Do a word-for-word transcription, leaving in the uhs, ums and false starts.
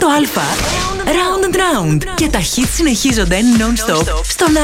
στο Α. Round and round. Και τα hits συνεχίζονται non-stop στον